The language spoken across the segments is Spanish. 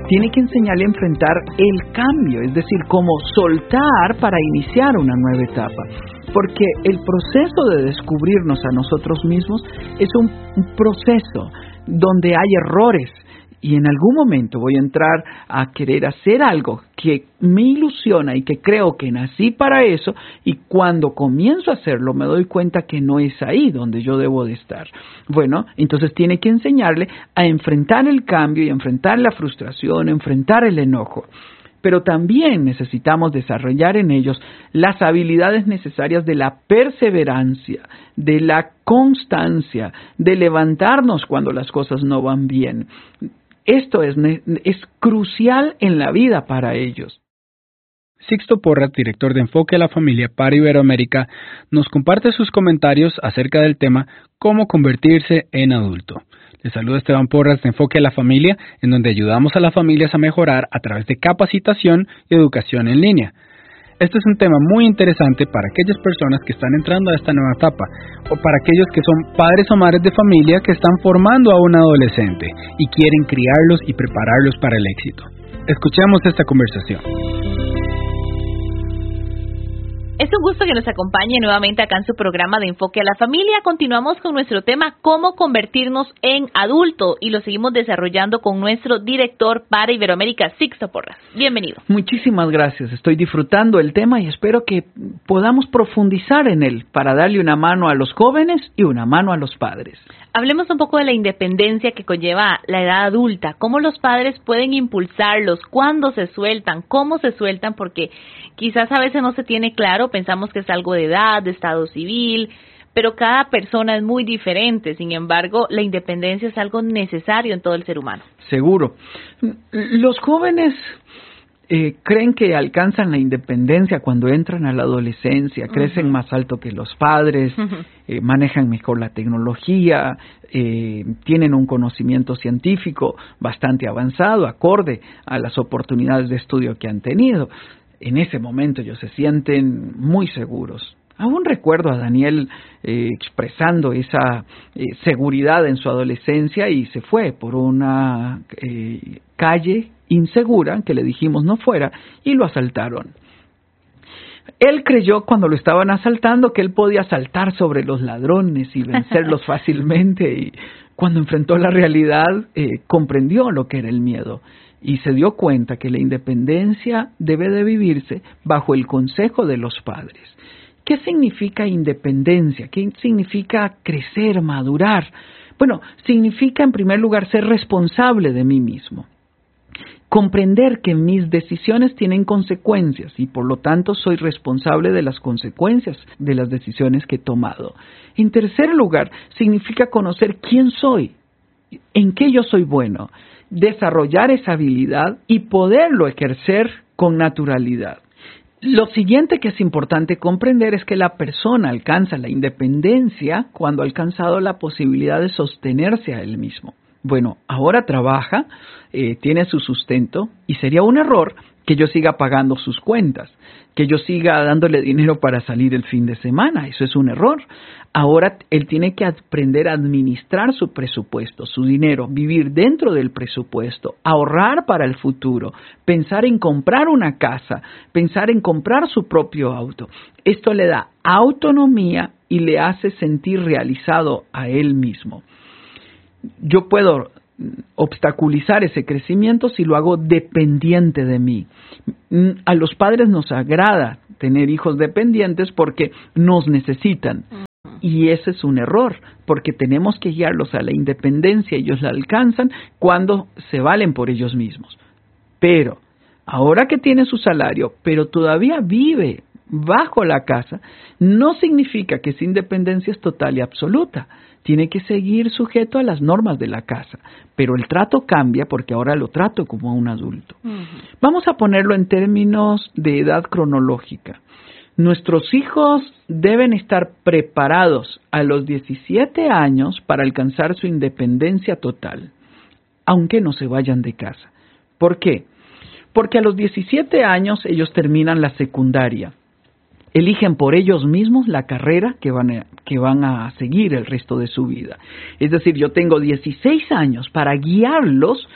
tiene que enseñarle a enfrentar el cambio, es decir, cómo soltar para iniciar una nueva etapa. Porque el proceso de descubrirnos a nosotros mismos es un proceso donde hay errores. Y en algún momento voy a entrar a querer hacer algo que me ilusiona y que creo que nací para eso, y cuando comienzo a hacerlo me doy cuenta que no es ahí donde yo debo de estar. Bueno, entonces tiene que enseñarle a enfrentar el cambio y enfrentar la frustración, enfrentar el enojo. Pero también necesitamos desarrollar en ellos las habilidades necesarias de la perseverancia, de la constancia, de levantarnos cuando las cosas no van bien. Esto es crucial en la vida para ellos. Sixto Porras, director de Enfoque a la Familia para Iberoamérica, nos comparte sus comentarios acerca del tema cómo convertirse en adulto. Les saluda Esteban Porras de Enfoque a la Familia, en donde ayudamos a las familias a mejorar a través de capacitación y educación en línea. Este es un tema muy interesante para aquellas personas que están entrando a esta nueva etapa, o para aquellos que son padres o madres de familia que están formando a un adolescente y quieren criarlos y prepararlos para el éxito. Escuchemos esta conversación. Es un gusto que nos acompañe nuevamente acá en su programa de Enfoque a la Familia. Continuamos con nuestro tema, cómo convertirnos en adulto, y lo seguimos desarrollando con nuestro director para Iberoamérica, Sixto Porras. Bienvenido. Muchísimas gracias. Estoy disfrutando el tema y espero que podamos profundizar en él para darle una mano a los jóvenes y una mano a los padres. Hablemos un poco de la independencia que conlleva la edad adulta, cómo los padres pueden impulsarlos, cuándo se sueltan, cómo se sueltan, porque quizás a veces no se tiene claro, pensamos que es algo de edad, de estado civil, pero cada persona es muy diferente. Sin embargo, la independencia es algo necesario en todo el ser humano. Seguro. Los jóvenes creen que alcanzan la independencia cuando entran a la adolescencia, crecen más alto que los padres, manejan mejor la tecnología, tienen un conocimiento científico bastante avanzado, acorde a las oportunidades de estudio que han tenido. En ese momento ellos se sienten muy seguros. Aún recuerdo a Daniel expresando esa seguridad en su adolescencia, y se fue por una calle insegura que le dijimos no fuera, y lo asaltaron. Él creyó cuando lo estaban asaltando que él podía saltar sobre los ladrones y vencerlos fácilmente, y cuando enfrentó la realidad comprendió lo que era el miedo y se dio cuenta que la independencia debe de vivirse bajo el consejo de los padres. ¿Qué significa independencia? ¿Qué significa crecer, madurar? Bueno, significa en primer lugar ser responsable de mí mismo. Comprender que mis decisiones tienen consecuencias y por lo tanto soy responsable de las consecuencias de las decisiones que he tomado. En tercer lugar, significa conocer quién soy, en qué yo soy bueno, desarrollar esa habilidad y poderlo ejercer con naturalidad. Lo siguiente que es importante comprender es que la persona alcanza la independencia cuando ha alcanzado la posibilidad de sostenerse a él mismo. Bueno, ahora trabaja, tiene su sustento, y sería un error que yo siga pagando sus cuentas, que yo siga dándole dinero para salir el fin de semana. Eso es un error. Ahora él tiene que aprender a administrar su presupuesto, su dinero, vivir dentro del presupuesto, ahorrar para el futuro, pensar en comprar una casa, pensar en comprar su propio auto. Esto le da autonomía y le hace sentir realizado a él mismo. Yo puedo obstaculizar ese crecimiento si lo hago dependiente de mí. A los padres nos agrada tener hijos dependientes porque nos necesitan. Y ese es un error, porque tenemos que guiarlos a la independencia. Ellos la alcanzan cuando se valen por ellos mismos. Pero, ahora que tiene su salario, pero todavía vive bajo la casa, no significa que esa independencia es total y absoluta. Tiene que seguir sujeto a las normas de la casa, pero el trato cambia porque ahora lo trato como un adulto. Vamos a ponerlo en términos de edad cronológica. Nuestros hijos deben estar preparados a los 17 años para alcanzar su independencia total, aunque no se vayan de casa. ¿Por qué? Porque a los 17 años ellos terminan la secundaria. Eligen por ellos mismos la carrera que van a seguir el resto de su vida. Es decir, yo tengo 16 años para guiarlos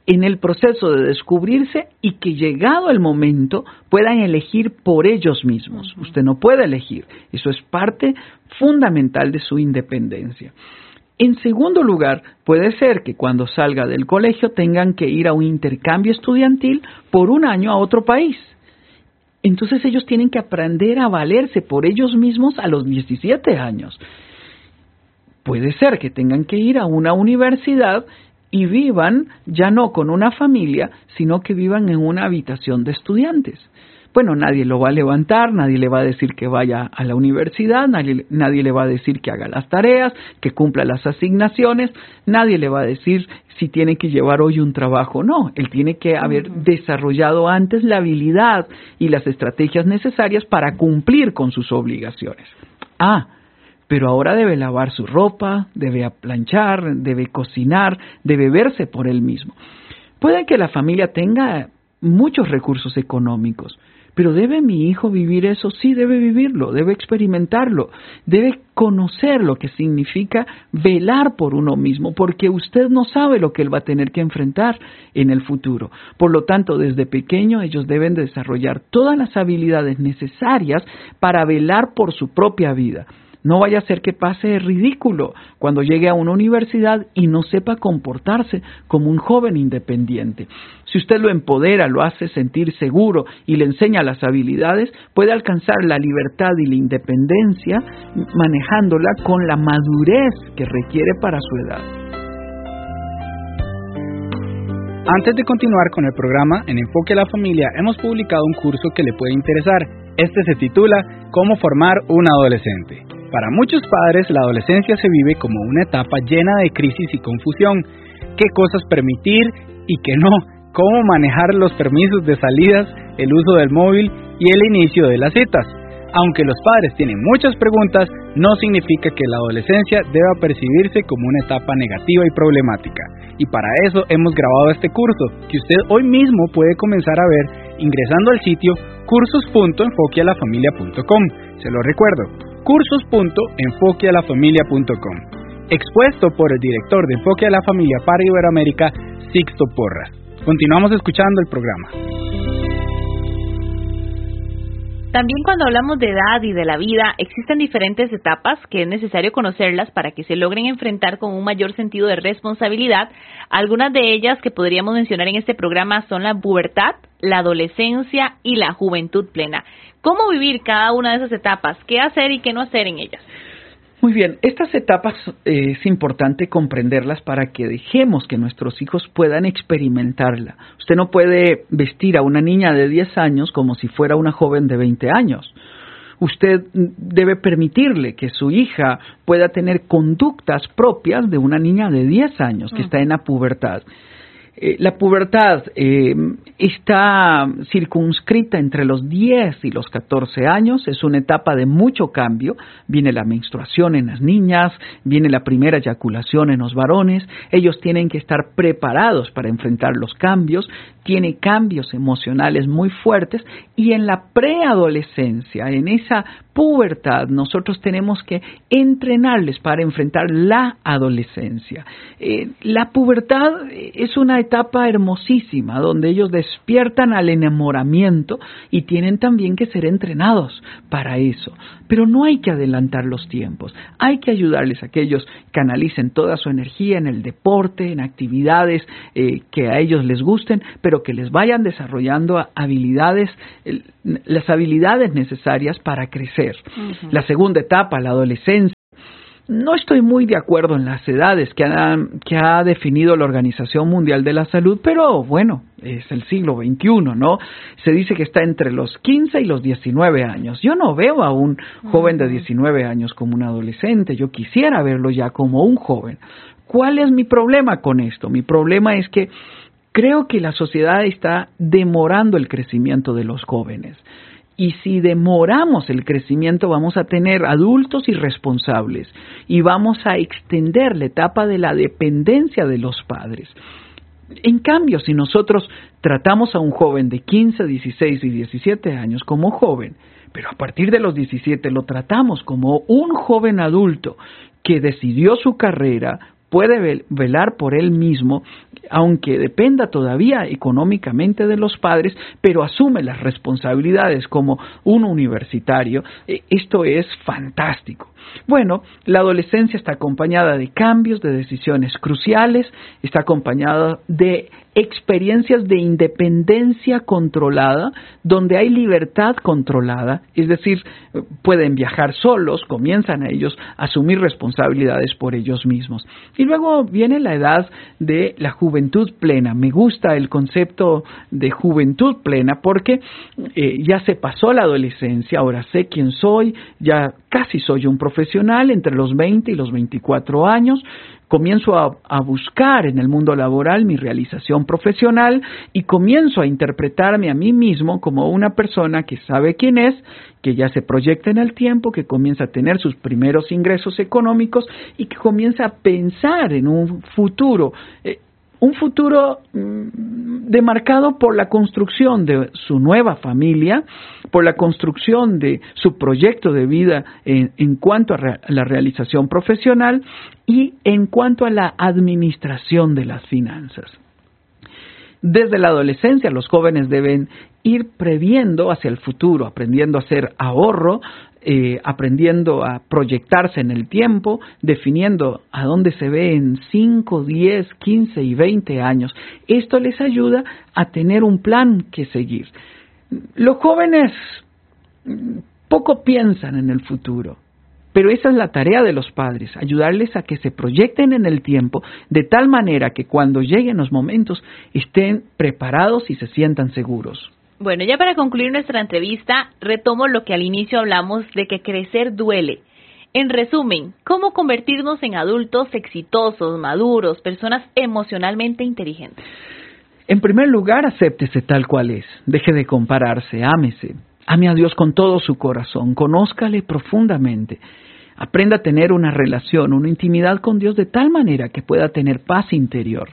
en el proceso de descubrirse y que llegado el momento puedan elegir por ellos mismos. Usted no puede elegir. Eso es parte fundamental de su independencia. En segundo lugar, puede ser que cuando salga del colegio tengan que ir a un intercambio estudiantil por un año a otro país. Entonces ellos tienen que aprender a valerse por ellos mismos a los 17 años. Puede ser que tengan que ir a una universidad y vivan ya no con una familia, sino que vivan en una habitación de estudiantes. Bueno, nadie lo va a levantar, nadie le va a decir que vaya a la universidad, nadie le va a decir que haga las tareas, que cumpla las asignaciones, nadie le va a decir si tiene que llevar hoy un trabajo. No, él tiene que haber desarrollado antes la habilidad y las estrategias necesarias para cumplir con sus obligaciones. Pero ahora debe lavar su ropa, debe planchar, debe cocinar, debe verse por él mismo. Puede que la familia tenga muchos recursos económicos, pero ¿debe mi hijo vivir eso? Sí, debe vivirlo, debe experimentarlo, debe conocer lo que significa velar por uno mismo, porque usted no sabe lo que él va a tener que enfrentar en el futuro. Por lo tanto, desde pequeño ellos deben desarrollar todas las habilidades necesarias para velar por su propia vida. No vaya a ser que pase ridículo cuando llegue a una universidad y no sepa comportarse como un joven independiente. Si usted lo empodera, lo hace sentir seguro y le enseña las habilidades, puede alcanzar la libertad y la independencia manejándola con la madurez que requiere para su edad. Antes de continuar con el programa, en Enfoque a la Familia hemos publicado un curso que le puede interesar. Este se titula ¿Cómo formar un adolescente? Para muchos padres, la adolescencia se vive como una etapa llena de crisis y confusión. ¿Qué cosas permitir y qué no? ¿Cómo manejar los permisos de salidas, el uso del móvil y el inicio de las citas? Aunque los padres tienen muchas preguntas, no significa que la adolescencia deba percibirse como una etapa negativa y problemática. Y para eso hemos grabado este curso, que usted hoy mismo puede comenzar a ver ingresando al sitio cursos.enfoquealafamilia.com. Se lo recuerdo, cursos.enfoquealafamilia.com. Expuesto por el director de Enfoque a la Familia para Iberoamérica, Sixto Porras. Continuamos escuchando el programa. También cuando hablamos de edad y de la vida, existen diferentes etapas que es necesario conocerlas para que se logren enfrentar con un mayor sentido de responsabilidad. Algunas de ellas que podríamos mencionar en este programa son la pubertad, la adolescencia y la juventud plena. ¿Cómo vivir cada una de esas etapas? ¿Qué hacer y qué no hacer en ellas? Muy bien, estas etapas es importante comprenderlas para que dejemos que nuestros hijos puedan experimentarla. Usted no puede vestir a una niña de 10 años como si fuera una joven de 20 años. Usted debe permitirle que su hija pueda tener conductas propias de una niña de 10 años que está en la pubertad. La pubertad está circunscrita entre los 10 y los 14 años, es una etapa de mucho cambio, viene la menstruación en las niñas, viene la primera eyaculación en los varones, ellos tienen que estar preparados para enfrentar los cambios, tiene cambios emocionales muy fuertes y en la preadolescencia, en esa pubertad, nosotros tenemos que entrenarles para enfrentar la adolescencia. La pubertad es una etapa hermosísima donde ellos despiertan al enamoramiento y tienen también que ser entrenados para eso. Pero no hay que adelantar los tiempos, hay que ayudarles a que ellos canalicen toda su energía en el deporte, en actividades que a ellos les gusten, pero que les vayan desarrollando habilidades, las habilidades necesarias para crecer. Uh-huh. La segunda etapa, la adolescencia. No estoy muy de acuerdo en las edades que ha definido la Organización Mundial de la Salud, pero bueno, es el siglo XXI, ¿no? Se dice que está entre los 15 y los 19 años. Yo no veo a un joven de 19 años como un adolescente, yo quisiera verlo ya como un joven. ¿Cuál es mi problema con esto? Mi problema es que creo que la sociedad está demorando el crecimiento de los jóvenes. Y si demoramos el crecimiento, vamos a tener adultos irresponsables y vamos a extender la etapa de la dependencia de los padres. En cambio, si nosotros tratamos a un joven de 15, 16 y 17 años como joven, pero a partir de los 17 lo tratamos como un joven adulto que decidió su carrera, puede velar por él mismo, aunque dependa todavía económicamente de los padres, pero asume las responsabilidades como un universitario. Esto es fantástico. Bueno, la adolescencia está acompañada de cambios, de decisiones cruciales, está acompañada de experiencias de independencia controlada, donde hay libertad controlada, es decir, pueden viajar solos, comienzan a ellos a asumir responsabilidades por ellos mismos. Y luego viene la edad de la juventud plena. Me gusta el concepto de juventud plena porque ya se pasó la adolescencia, ahora sé quién soy, ya casi soy un profesional entre los 20 y los 24 años, comienzo a buscar en el mundo laboral mi realización profesional y comienzo a interpretarme a mí mismo como una persona que sabe quién es, que ya se proyecta en el tiempo, que comienza a tener sus primeros ingresos económicos y que comienza a pensar en un futuro demarcado por la construcción de su nueva familia, por la construcción de su proyecto de vida en cuanto a la realización profesional y en cuanto a la administración de las finanzas. Desde la adolescencia, los jóvenes deben ir previendo hacia el futuro, aprendiendo a hacer ahorro, aprendiendo a proyectarse en el tiempo, definiendo a dónde se ve en 5, 10, 15 y 20 años. Esto les ayuda a tener un plan que seguir. Los jóvenes poco piensan en el futuro, pero esa es la tarea de los padres, ayudarles a que se proyecten en el tiempo de tal manera que cuando lleguen los momentos estén preparados y se sientan seguros. Bueno, ya para concluir nuestra entrevista, retomo lo que al inicio hablamos de que crecer duele. En resumen, ¿cómo convertirnos en adultos exitosos, maduros, personas emocionalmente inteligentes? En primer lugar, acéptese tal cual es. Deje de compararse, ámese. Ame a Dios con todo su corazón, conózcale profundamente. Aprenda a tener una relación, una intimidad con Dios de tal manera que pueda tener paz interior.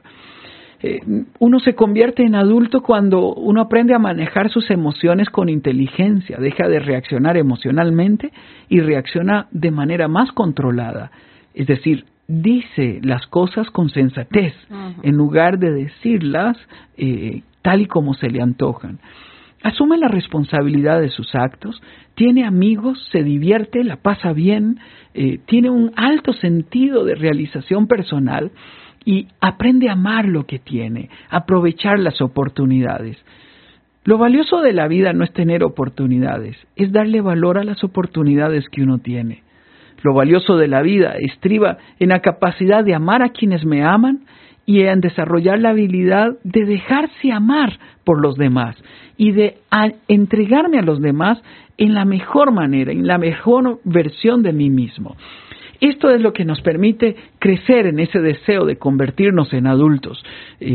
Uno se convierte en adulto cuando uno aprende a manejar sus emociones con inteligencia, deja de reaccionar emocionalmente y reacciona de manera más controlada. Es decir, dice las cosas con sensatez en lugar de decirlas tal y como se le antojan. Asume la responsabilidad de sus actos, tiene amigos, se divierte, la pasa bien, tiene un alto sentido de realización personal y aprende a amar lo que tiene, aprovechar las oportunidades. Lo valioso de la vida no es tener oportunidades, es darle valor a las oportunidades que uno tiene. Lo valioso de la vida estriba en la capacidad de amar a quienes me aman y en desarrollar la habilidad de dejarse amar por los demás y de entregarme a los demás en la mejor manera, en la mejor versión de mí mismo. Esto es lo que nos permite crecer en ese deseo de convertirnos en adultos.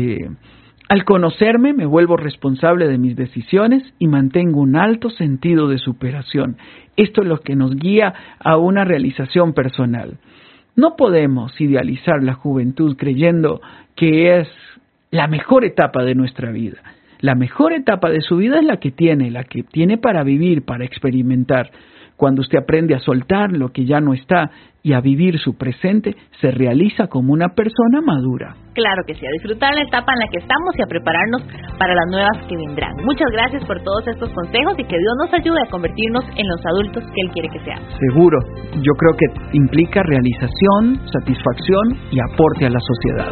Al conocerme, me vuelvo responsable de mis decisiones y mantengo un alto sentido de superación. Esto es lo que nos guía a una realización personal. No podemos idealizar la juventud creyendo que es la mejor etapa de nuestra vida. La mejor etapa de su vida es la que tiene para vivir, para experimentar. Cuando usted aprende a soltar lo que ya no está y a vivir su presente, se realiza como una persona madura. Claro que sí, a disfrutar la etapa en la que estamos y a prepararnos para las nuevas que vendrán. Muchas gracias por todos estos consejos y que Dios nos ayude a convertirnos en los adultos que Él quiere que seamos. Seguro, yo creo que implica realización, satisfacción y aporte a la sociedad.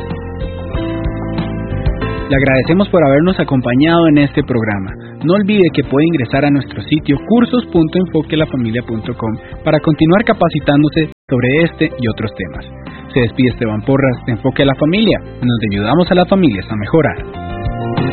Le agradecemos por habernos acompañado en este programa. No olvide que puede ingresar a nuestro sitio cursos.enfoquelafamilia.com para continuar capacitándose sobre este y otros temas. Se despide Esteban Porras de Enfoque a la Familia, donde ayudamos a las familias a mejorar.